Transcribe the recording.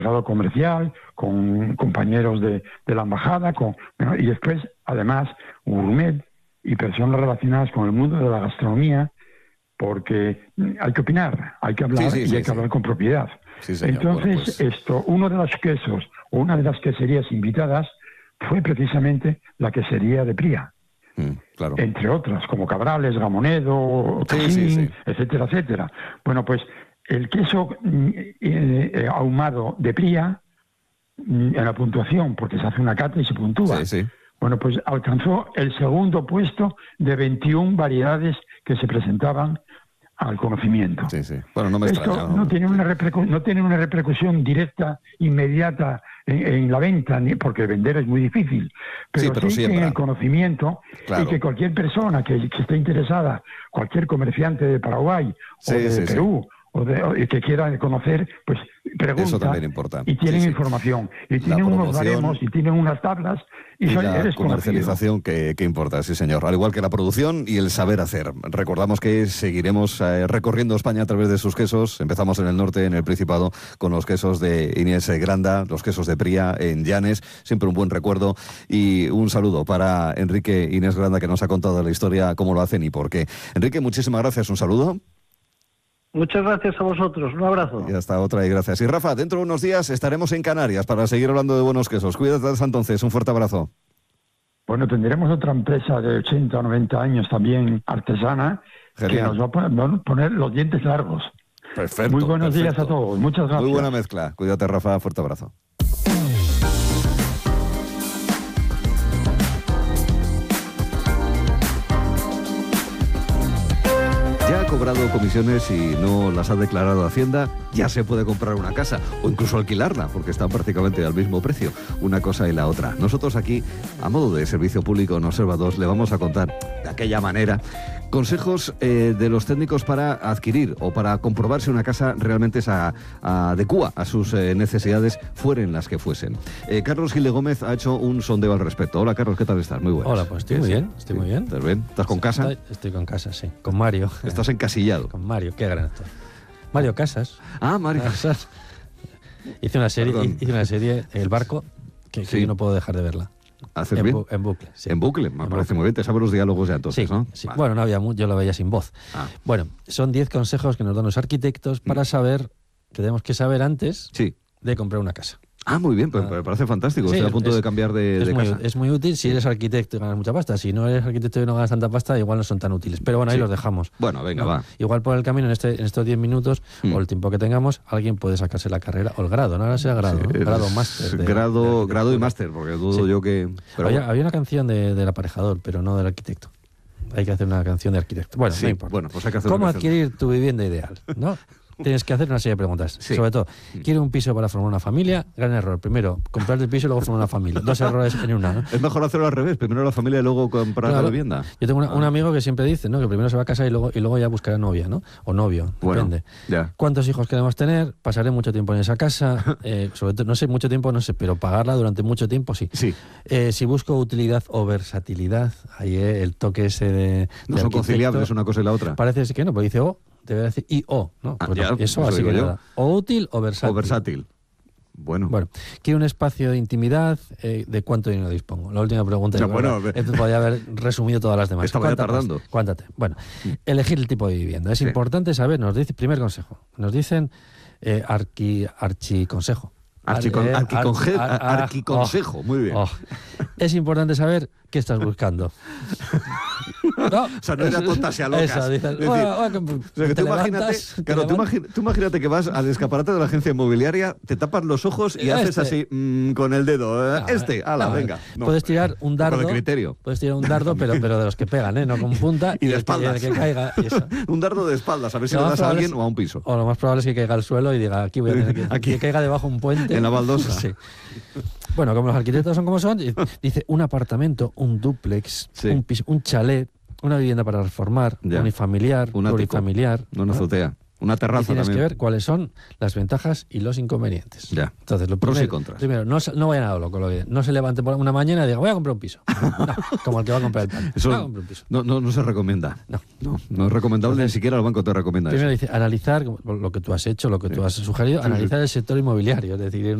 grado comercial, con compañeros de la embajada, y después, además, gourmet y personas relacionadas con el mundo de la gastronomía, porque hay que opinar, hay que hablar hay que hablar con propiedad. Sí, señor. Entonces, Bueno, pues... uno de los quesos, o una de las queserías invitadas, fue precisamente la quesería de Pría. Claro. Entre otras, como Cabrales, Gamonedo, Casín, etcétera, etcétera. Bueno, pues el queso ahumado de Pría, en la puntuación, porque se hace una cata y se puntúa. Bueno, pues alcanzó el segundo puesto de 21 variedades que se presentaban al conocimiento. Bueno, no me extraña. No tiene una repercusión directa, inmediata en la venta, porque vender es muy difícil, pero sí en el conocimiento, y que cualquier persona que esté interesada, cualquier comerciante de Paraguay o de Perú, o que quiera conocer, pues pregunta. Eso también importa. Y tienen información, y tienen unos baremos, y tienen unas tablas, y la comercialización que importa, sí señor. Al igual que la producción y el saber hacer. Recordamos que seguiremos recorriendo España a través de sus quesos. Empezamos en el norte, en el Principado, con los quesos de Inés Granda, los quesos de Pría en Llanes. Siempre un buen recuerdo. Y un saludo para Enrique Inés Granda, que nos ha contado la historia, cómo lo hacen y por qué. Enrique, muchísimas gracias. Un saludo. Muchas gracias a vosotros, un abrazo. Y hasta otra, y gracias. Y Rafa, dentro de unos días estaremos en Canarias para seguir hablando de buenos quesos. Cuídate hasta entonces, un fuerte abrazo. Bueno, tendremos otra empresa de 80 o 90 años también artesana. Genial. Que nos va a poner los dientes largos. Perfecto. Muy buenos días a todos, muchas gracias. Muy buena mezcla. Cuídate, Rafa, fuerte abrazo. Ya ha cobrado comisiones y no las ha declarado Hacienda, ya se puede comprar una casa o incluso alquilarla, porque están prácticamente al mismo precio, una cosa y la otra. Nosotros aquí, a modo de servicio público en Observa 2, le vamos a contar de aquella manera consejos de los técnicos para adquirir o para comprobar si una casa realmente se adecúa a sus necesidades, fueren las que fuesen. Carlos Gil de Gómez ha hecho un sondeo al respecto. Hola, Carlos, ¿qué tal estás? Muy buenas. Hola, pues estoy muy bien, estoy muy bien. ¿Estás bien? ¿Estás con casa? Estoy con casa, sí. Con Mario. Estás encasillado. Con Mario, qué gran actor. Mario Casas. Ah, Mario Casas. Hice una serie, El Barco, que yo no puedo dejar de verla. ¿Haces bien? En bucle. Sí. En bucle, me parece muy bien. Te sabes los diálogos ya entonces, sí, ¿no? Sí. Vale. Bueno, no había mucho, yo lo veía sin voz. Bueno, son 10 consejos que nos dan los arquitectos para saber, que tenemos que saber antes de comprar una casa. Ah, muy bien, pues me parece fantástico. Estoy a punto de cambiar de casa. Es muy útil si eres arquitecto y ganas mucha pasta. Si no eres arquitecto y no ganas tanta pasta, igual no son tan útiles. Pero bueno, ahí los dejamos. Bueno, venga, va. Igual por el camino, en estos 10 minutos, o el tiempo que tengamos, alguien puede sacarse la carrera, o el grado, no ahora sea grado, ¿no? Grado máster. Grado y máster, porque dudo yo que... Pero había una canción del aparejador, pero no del arquitecto. Hay que hacer una canción de arquitecto. Bueno, no importa. Bueno, pues hay que hacer ¿Cómo adquirir tu vivienda ideal? ¿No? Tienes que hacer una serie de preguntas. Sobre todo, ¿quiero un piso para formar una familia? Gran error. Primero, comprar el piso y luego formar una familia. 2 errores en una, ¿no? Es mejor hacerlo al revés. Primero la familia y luego comprar la vivienda. Yo tengo un amigo que siempre dice, ¿no?, que primero se va a casar y luego ya buscará novia, ¿no? O novio, depende. Ya. ¿Cuántos hijos queremos tener? Pasaré mucho tiempo en esa casa. Sobre todo, no sé, mucho tiempo no sé, pero pagarla durante mucho tiempo sí. Si busco utilidad o versatilidad, ahí el toque ese de no son conciliables una cosa y la otra. Parece que no, pero dice debe decir I-O, ¿no? Pues eso así que nada. O útil o versátil. O versátil. Bueno, quiero un espacio de intimidad. ¿De cuánto dinero dispongo? La última pregunta. Podría haber resumido todas las demás. Estaba ya tardando. Cuántate. Bueno, elegir el tipo de vivienda. Es importante saber, nos dice, primer consejo, nos dicen archiconsejo. Arquiconsejo, muy bien. Es importante saber qué estás buscando. ¿No? O sea, no era tontas y a locas. Tú imagínate que vas al escaparate de la agencia inmobiliaria, te tapas los ojos y haces así con el dedo. Venga. No, puedes tirar un dardo. De criterio. Puedes tirar un dardo, pero de los que pegan, no con punta. Y de espaldas. Que caiga, un dardo de espaldas, a ver si le das a alguien o a un piso. O lo más probable es que caiga al suelo y diga, aquí voy a tener que caiga debajo un puente. En la baldosa. Sí. Bueno, como los arquitectos son como son, dice un apartamento, un dúplex, un piso, un chalet, una vivienda para reformar, unifamiliar, plurifamiliar. Una azotea. Una terraza tienes también. que ver cuáles son las ventajas y los inconvenientes. Ya. Entonces, lo pros primero, y contras. Primero, no vayan a lo loco. No se levante por una mañana y diga, voy a comprar un piso. No, como el que va a comprar el pan. Eso voy a comprar un piso. No se recomienda. No es recomendable, Entonces, ni siquiera el banco te recomienda primero eso. dice, analizar lo que tú has hecho, lo que tú has sugerido, analizar el sector inmobiliario. Es decir,